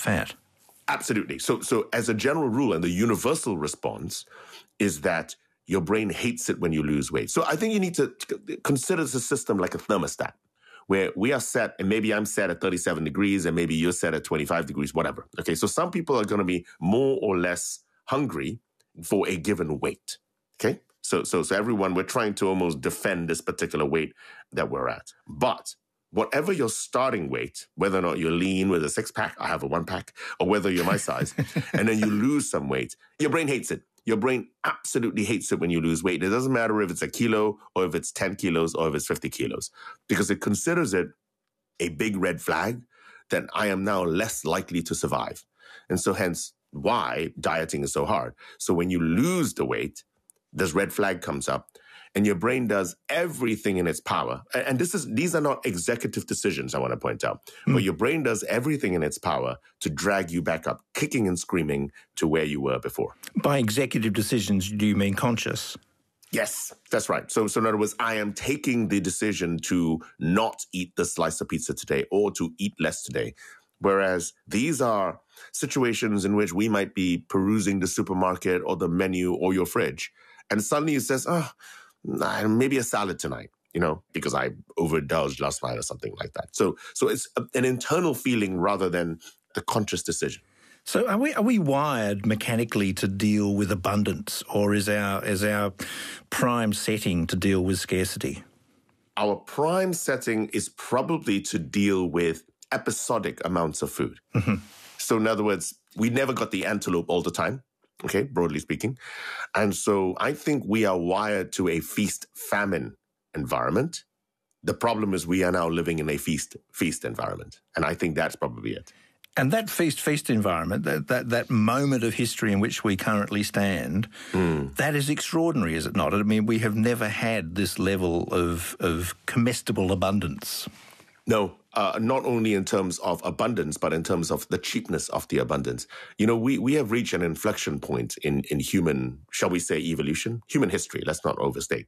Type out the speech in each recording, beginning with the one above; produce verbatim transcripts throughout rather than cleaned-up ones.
fat. Absolutely. So, so as a general rule, and the universal response is that your brain hates it when you lose weight. So I think you need to consider the system like a thermostat, where we are set, and maybe I'm set at thirty-seven degrees, and maybe you're set at twenty-five degrees, whatever. Okay, so some people are going to be more or less hungry for a given weight. Okay, so so so everyone, we're trying to almost defend this particular weight that we're at. But whatever your starting weight, whether or not you're lean with a six pack, I have a one pack, or whether you're my size, and then you lose some weight, your brain hates it. Your brain absolutely hates it when you lose weight. It doesn't matter if it's a kilo or if it's ten kilos or if it's fifty kilos, because it considers it a big red flag that I am now less likely to survive. And so hence why dieting is so hard. So when you lose the weight, this red flag comes up and your brain does everything in its power. And this is these are not executive decisions, I want to point out. Mm. But your brain does everything in its power to drag you back up, kicking and screaming to where you were before. By executive decisions, do you mean conscious? Yes, that's right. So, so in other words, I am taking the decision to not eat the slice of pizza today or to eat less today. Whereas these are situations in which we might be perusing the supermarket or the menu or your fridge, and suddenly it says, oh, maybe a salad tonight, you know, because I overindulged last night or something like that. So so it's an internal feeling rather than the conscious decision. So are we are we wired mechanically to deal with abundance, or is our is our prime setting to deal with scarcity? Our prime setting is probably to deal with episodic amounts of food. Mm-hmm. So in other words, we never got the antelope all the time. Okay, broadly speaking. And so I think we are wired to a feast-famine environment. The problem is we are now living in a feast-feast environment. And I think that's probably it. And that feast-feast environment, that, that that moment of history in which we currently stand, mm. that is extraordinary, is it not? I mean, we have never had this level of, of comestible abundance. No, uh, not only in terms of abundance, but in terms of the cheapness of the abundance. You know, we, we have reached an inflection point in, in human, shall we say, evolution, human history. Let's not overstate.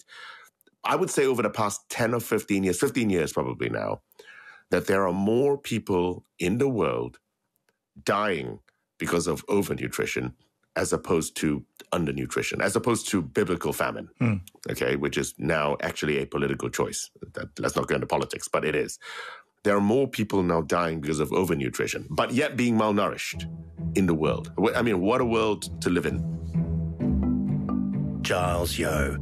I would say over the past ten or fifteen years, fifteen years probably now, that there are more people in the world dying because of overnutrition as opposed to undernutrition, as opposed to biblical famine, mm. okay, which is now actually a political choice. That, let's not go into politics, but it is. There are more people now dying because of overnutrition, but yet being malnourished in the world. I mean, what a world to live in. Giles Yeo.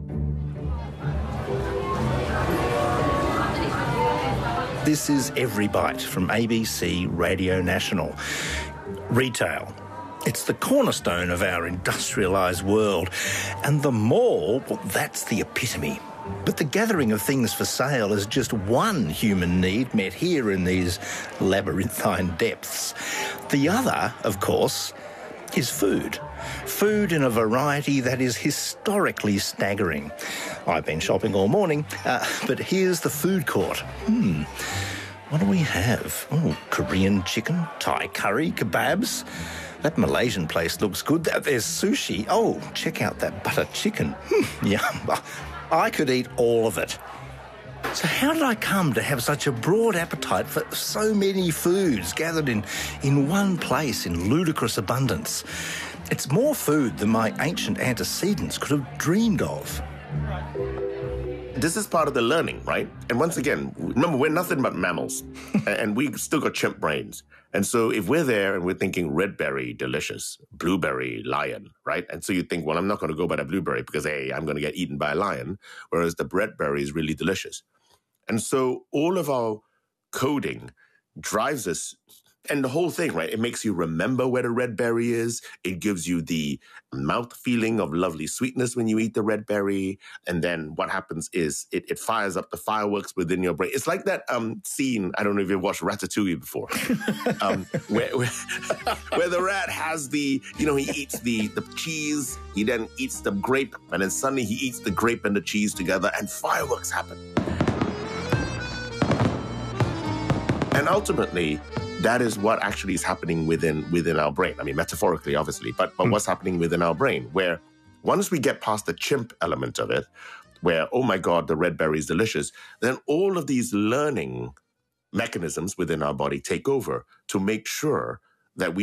This is Every Bite from A B C Radio National. Retail. It's the cornerstone of our industrialised world. And the mall, well, that's the epitome. But the gathering of things for sale is just one human need met here in these labyrinthine depths. The other, of course, is food. Food in a variety that is historically staggering. I've been shopping all morning, uh, but here's the food court. Hmm, what do we have? Oh, Korean chicken, Thai curry, kebabs. That Malaysian place looks good. There's sushi. Oh, check out that butter chicken. Hmm, yum. I could eat all of it. So how did I come to have such a broad appetite for so many foods gathered in, in one place in ludicrous abundance? It's more food than my ancient antecedents could have dreamed of. This is part of the learning, right? And once again, remember, we're nothing but mammals, and we still got chimp brains. And so if we're there and we're thinking red berry, delicious, blueberry, lion, right? And so you think, well, I'm not going to go by the blueberry because, hey, I'm going to get eaten by a lion, whereas the red berry is really delicious. And so all of our coding drives us, and the whole thing, right? It makes you remember where the red berry is. It gives you the mouth feeling of lovely sweetness when you eat the red berry. And then what happens is it, it fires up the fireworks within your brain. It's like that um, scene, I don't know if you've watched Ratatouille before, um, where, where, where the rat has the, you know, he eats the, the cheese, he then eats the grape, and then suddenly he eats the grape and the cheese together, and fireworks happen. And ultimately, that is what actually is happening within within our brain. I mean, metaphorically, obviously, but, but mm. what's happening within our brain, where once we get past the chimp element of it, where, oh my God, the red berry is delicious, then all of these learning mechanisms within our body take over to make sure that we